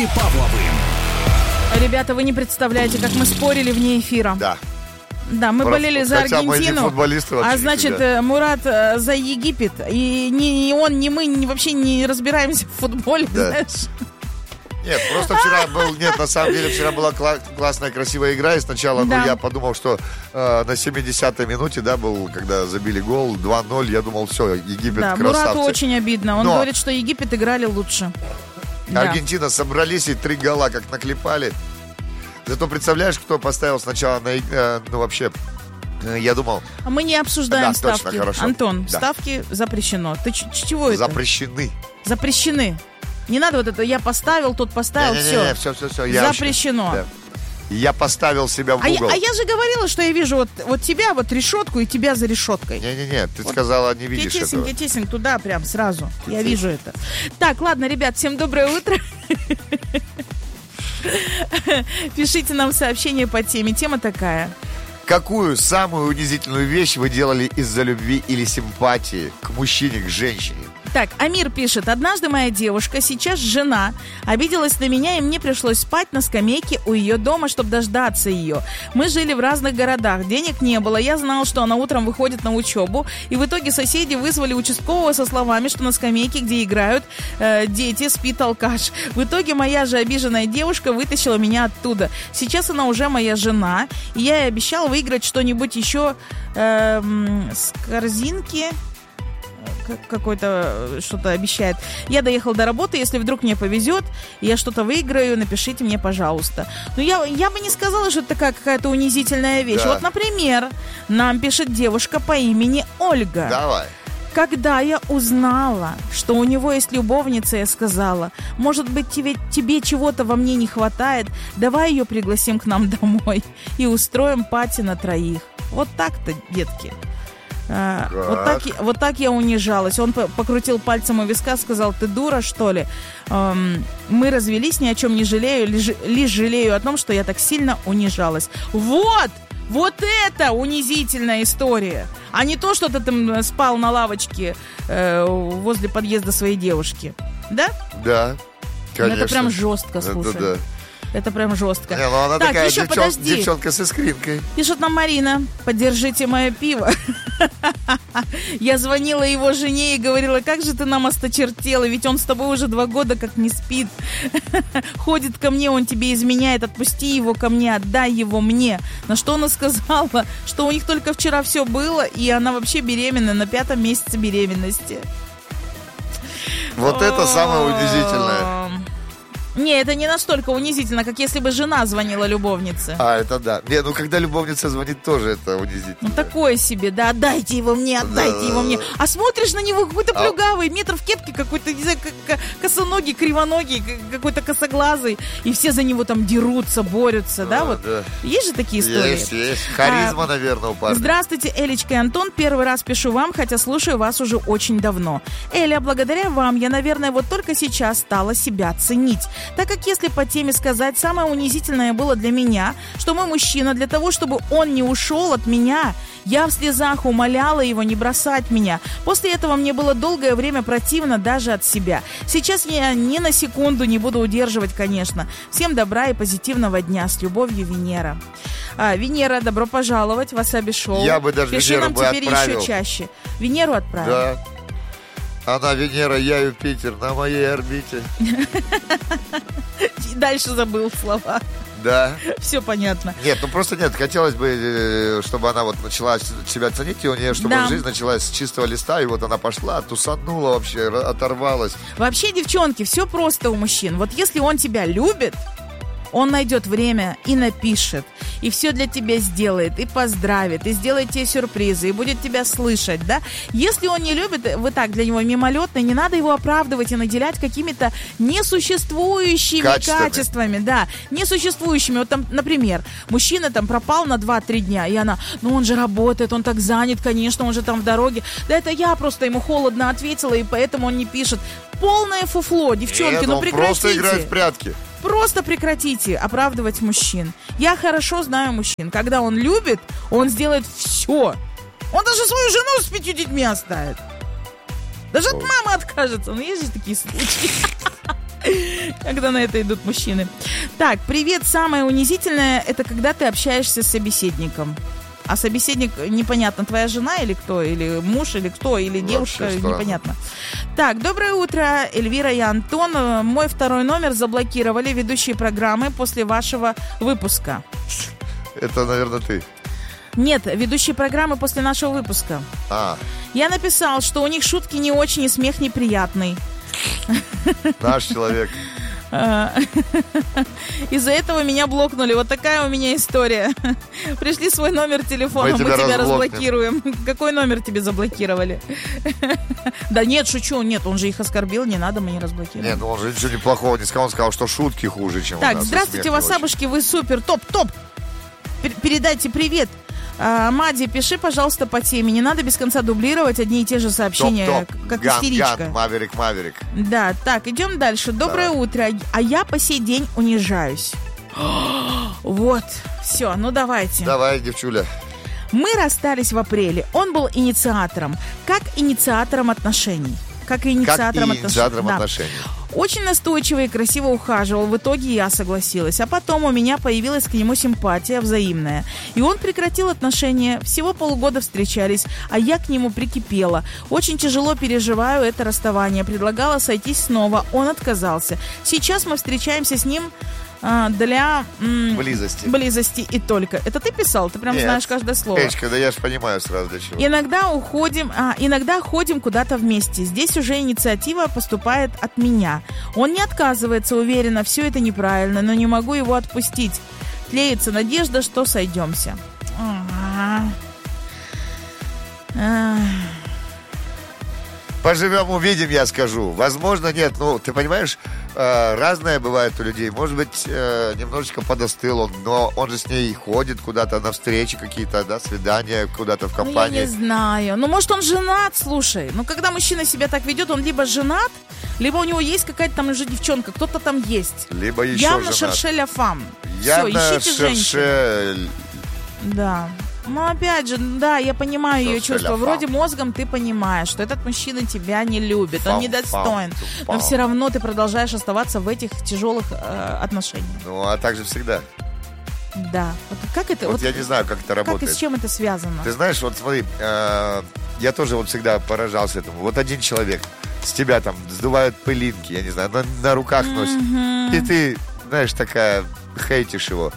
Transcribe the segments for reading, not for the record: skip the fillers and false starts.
Павловым. Ребята, вы не представляете, как мы спорили вне эфира. Да. Да, мы болели за Аргентину, а значит, Мурат за Египет. И ни он, ни мы вообще не разбираемся в футболе, да. Знаешь. Нет, просто вчера был... Нет, на самом деле, вчера была классная, красивая игра. И сначала я подумал, что на 70-й минуте, был, когда забили гол, 2-0, я думал, все, Египет красавцы. Мурату очень обидно. Он говорит, что Египет играли лучше. Аргентина собрались и 3 гола как наклепали. Зато представляешь, кто поставил сначала вообще, я думал... А мы не обсуждаем ставки. Точно, хорошо. Антон, ставки запрещено. Ты чего это? Запрещены. Не надо вот это, я поставил, тот поставил, все. Запрещено. Да. Я поставил себя в угол. А я же говорила, что я вижу вот тебя, вот решетку, и тебя за решеткой. Не-не-не, ты сказала, не видишь этого. Тесенько, туда прям сразу. Я вижу это. Так, ладно, ребят, всем доброе утро. Пишите нам сообщение по теме. Тема такая. Какую самую унизительную вещь вы делали из-за любви или симпатии к мужчине, к женщине? Так, Амир пишет. Однажды моя девушка, сейчас жена, обиделась на меня, и мне пришлось спать на скамейке у ее дома, чтобы дождаться ее. Мы жили в разных городах, денег не было. Я знал, что она утром выходит на учебу. И в итоге соседи вызвали участкового со словами, что на скамейке, где играют дети, спит алкаш. В итоге моя же обиженная девушка вытащила меня оттуда. Сейчас она уже моя жена. И я ей обещала выиграть что-нибудь еще с корзинки... Какой-то что-то обещает. Я доехал до работы, если вдруг мне повезет, я что-то выиграю, напишите мне, пожалуйста. Но я бы не сказала, что это такая какая-то унизительная вещь. Да. Вот, например, нам пишет девушка по имени Ольга. Давай. Когда я узнала, что у него есть любовница, я сказала, может быть, тебе чего-то во мне не хватает, давай ее пригласим к нам домой и устроим пати на 3. Вот так-то, детки. Вот так я унижалась. Он покрутил пальцем у виска, сказал, ты дура, что ли? Мы развелись, ни о чем не жалею, лишь жалею о том, что я так сильно унижалась. Вот это унизительная история. А не то, что ты там спал на лавочке возле подъезда своей девушки. Да? Да, конечно. Это прям жестко, слушай. Да. Это прям жестко. Не, она так, такая еще девчонка с искринкой. Пишет нам Марина, поддержите мое пиво. Я звонила его жене и говорила, как же ты нам осточертела, ведь он с тобой уже 2 года как не спит. Ходит ко мне, он тебе изменяет, отпусти его ко мне, отдай его мне. На что она сказала, что у них только вчера все было, и она вообще беременна, на 5-м месяце беременности. Вот это самое унизительное. Не, это не настолько унизительно, как если бы жена звонила любовнице. Это да. Не, когда любовница звонит, тоже это унизительно. Ну, такое себе, да, отдайте его мне, отдайте его мне. А смотришь на него, какой-то плюгавый, метр в кепке какой-то, не знаю, косоногий, кривоногий, какой-то косоглазый. И все за него там дерутся, борются, да, вот. Да. Есть же такие истории? Есть. Харизма, наверное, у парня. Здравствуйте, Элечка и Антон. Первый раз пишу вам, хотя слушаю вас уже очень давно. Эля, благодаря вам я, наверное, вот только сейчас стала себя ценить. Так как, если по теме сказать, самое унизительное было для меня, что мой мужчина, для того, чтобы он не ушел от меня, я в слезах умоляла его не бросать меня. После этого мне было долгое время противно даже от себя. Сейчас я ни на секунду не буду удерживать, конечно. Всем добра и позитивного дня. С любовью, Венера. Венера, добро пожаловать в Васаби-шоу. Я бы даже Пиши Венеру нам бы теперь отправил. еще чаще. Венеру отправил? Да. Она Венера, я Юпитер, на моей орбите. Дальше забыл слова. Да. Все понятно. Нет, просто нет. Хотелось бы, чтобы она вот начала себя ценить, и у нее, чтобы жизнь началась с чистого листа, и вот она пошла, тусанула вообще, оторвалась. Вообще, девчонки, все просто у мужчин. Вот если он тебя любит, он найдет время и напишет, и все для тебя сделает, и поздравит, и сделает тебе сюрпризы, и будет тебя слышать, да? Если он не любит, вы так для него мимолетно, не надо его оправдывать и наделять какими-то несуществующими качествами, да, несуществующими. Вот там, например, мужчина там пропал на 2-3 дня, и она, он же работает, он так занят, конечно, он же там в дороге. Да это я просто ему холодно ответила, и поэтому он не пишет. Полное фуфло, девчонки, прекратите. Просто играет в прятки. Просто прекратите оправдывать мужчин. Я хорошо знаю мужчин. Когда он любит, он сделает все. Он даже свою жену с 5 детьми оставит. Даже от мамы откажется. Но есть же такие случаи. Когда на это идут мужчины. Так, привет. Самое унизительное — это когда ты общаешься с собеседником. А собеседник, непонятно, твоя жена или кто? Или муж, или кто? Или девушка, непонятно. Так, доброе утро, Эльвира и Антон. Мой второй номер заблокировали ведущие программы после вашего выпуска. Это, наверное, ты. Нет, ведущие программы после нашего выпуска. Я написал, что у них шутки не очень и смех неприятный. Наш человек. Из-за этого меня блокнули. Вот такая у меня история. Пришли свой номер телефона, мы тебя разблокируем. Какой номер тебе заблокировали? Да нет, шучу. Нет, он же их оскорбил, не надо, мы не разблокируем. Нет, он же ничего неплохого не сказал. Он сказал, что шутки хуже, чем у нас. Так, здравствуйте, васабушки, вы супер, топ. Передайте привет. Мади, пиши, пожалуйста, по теме. Не надо без конца дублировать одни и те же сообщения, как истеричка. Маверик. Да, так, идем дальше. Доброе утро. А я по сей день унижаюсь. Вот, все, ну давайте. Давай, девчуля. Мы расстались в апреле. Он был инициатором. Как инициатором отношений. Отношений. Очень настойчиво и красиво ухаживал. В итоге я согласилась. А потом у меня появилась к нему симпатия взаимная. И он прекратил отношения. Всего полгода встречались, а я к нему прикипела. Очень тяжело переживаю это расставание. Предлагала сойтись снова. Он отказался. Сейчас мы встречаемся с ним для близости и только. Это ты писал? Ты прям знаешь каждое слово. Печка, да я же понимаю сразу для чего. Иногда ходим куда-то вместе. Здесь уже инициатива поступает от меня. Он не отказывается, уверенно, все это неправильно, но не могу его отпустить. Тлеется надежда, что сойдемся. Поживем, увидим, я скажу. Возможно, нет. Ну, ты понимаешь, разное бывает у людей. Может быть, немножечко подостыл он, но он же с ней ходит куда-то на встречи какие-то, да, свидания, куда-то в компании. Я не знаю. Ну, может, он женат, слушай. Ну, когда мужчина себя так ведет, он либо женат, либо у него есть какая-то там уже девчонка, кто-то там есть. Либо еще явно женат. Шерше ля фам. Явно все, ищите женщину. Да. Ну, опять же, да, я понимаю ее чувства. Вроде мозгом ты понимаешь, что этот мужчина тебя не любит, он недостоин. Но все равно ты продолжаешь оставаться в этих тяжелых отношениях. Ну, а так же всегда. Да. Вот как это? Вот я не знаю, как это работает. Как и с чем это связано? Ты знаешь, вот смотри, я тоже вот всегда поражался этому. Вот один человек с тебя там сдувают пылинки, я не знаю, на руках носит. И ты, знаешь, такая, хейтишь его.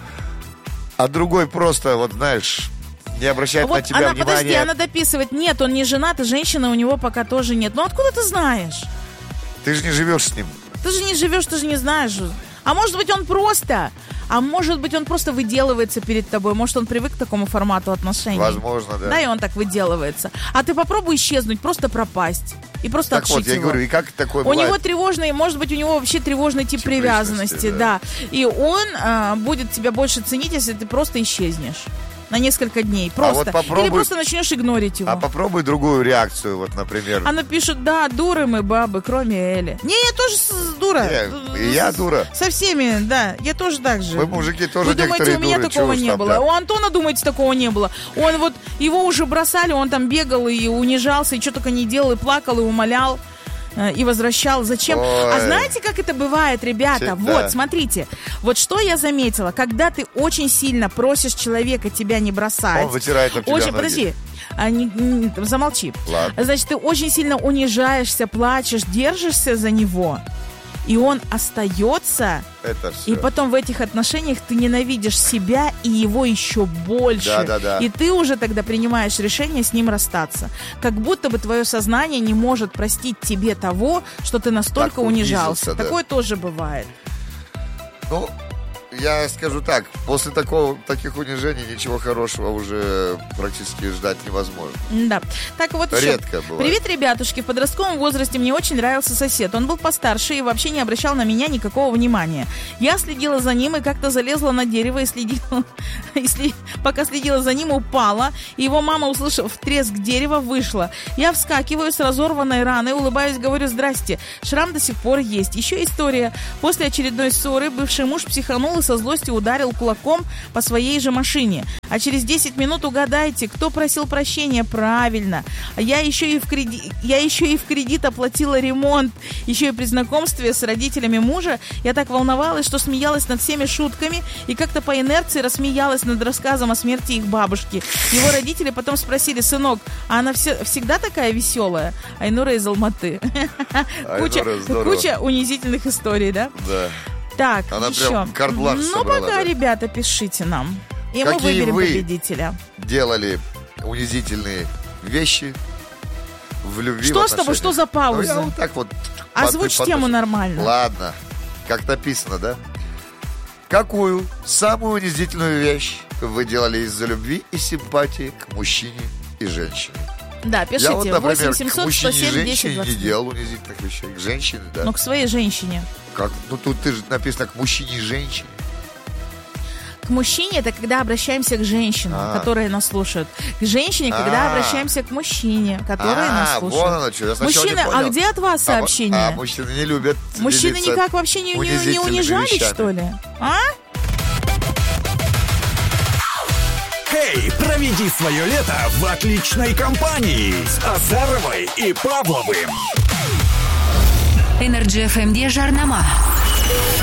А другой просто, вот знаешь... Не обращает на тебя внимания. Подожди, она дописывает. Нет, он не женат, и женщины у него пока тоже нет. Ну откуда ты знаешь? Ты же не живешь с ним. Ты же не живешь, ты же не знаешь. А может быть, он просто выделывается перед тобой. Может, он привык к такому формату отношений. Возможно, да. Да, и он так выделывается. А ты попробуй исчезнуть, просто пропасть. И просто отшить его. Так вот, я говорю, и как такое бывает? У него тревожный, может быть, у него вообще тревожный тип привязанности, да. И он будет тебя больше ценить, если ты просто исчезнешь. На несколько дней. Просто. Или просто начнешь игнорить его. А попробуй другую реакцию, вот, например. Она пишет, да, дуры мы бабы, кроме Эли. Не, я тоже дура. И я дура. Со всеми, да. Я тоже так же. Вы, мужики, тоже Вы думаете, у меня дуры, такого не было? Да. У Антона, думаете, такого не было? Он вот, его уже бросали, он там бегал и унижался, и что только не делал, и плакал, и умолял. И возвращал. Зачем? Ой. А знаете, как это бывает, ребята? Вот, смотрите. Вот что я заметила. Когда ты очень сильно просишь человека тебя не бросать. Он вытирает об тебя ноги. Подожди. Замолчи. Ладно. Значит, ты очень сильно унижаешься, плачешь, держишься за него. И он остается. Это все. И потом в этих отношениях ты ненавидишь себя и его еще больше. Да. И ты уже тогда принимаешь решение с ним расстаться. Как будто бы твое сознание не может простить тебе того, что ты настолько унижался. Да. Такое тоже бывает. Ну, я скажу так, после таких унижений ничего хорошего уже практически ждать невозможно. Да. Так вот еще. Редко бывает. Привет, ребятушки. В подростковом возрасте мне очень нравился сосед. Он был постарше и вообще не обращал на меня никакого внимания. Я следила за ним и как-то залезла на дерево и следила. Пока следила за ним, упала. И его мама, услышав треск дерева, вышла. Я вскакиваю с разорванной раной, улыбаюсь, говорю: здрасте. Шрам до сих пор есть. Еще история. После очередной ссоры бывший муж психанул и со злости ударил кулаком по своей же машине. А через 10 минут угадайте, кто просил прощения? Правильно. Я еще и в кредит оплатила ремонт. Еще и при знакомстве с родителями мужа я так волновалась, что смеялась над всеми шутками и как-то по инерции рассмеялась над рассказом о смерти их бабушки. Его родители потом спросили: сынок, а она всегда такая веселая? Айнура из Алматы. Куча унизительных историй, да? Да. Так, она еще. Прям карт-бланш собрала, пока, да? Ребята, пишите нам. И какие мы выберем вы победителя. Делали унизительные вещи в любви? Что с тобой? Что за пауза? Я вот так вот. Озвучь тему нормально. Ладно. Как написано, да? Какую самую унизительную вещь вы делали из-за любви и симпатии к мужчине и женщине? Да, пишите. Я вот, например, 8 к мужчине 107 и женщине 10 не делал унизительных вещей. К женщине, да. Но к своей женщине. Как? Ну, тут ты же написано к мужчине и женщине. К мужчине — это когда обращаемся к женщинам, которые нас слушают. К женщине, когда обращаемся к мужчине, которые нас слушают. Вон оно что. Я Мужчины, не понял. а где от вас сообщения? Мужчины не любят. Мужчины никак вообще не унижались, вещами. что ли? А? Эй, проведи свое лето в отличной компании с Азаровой и Павловым. Energy FM-де жарнама.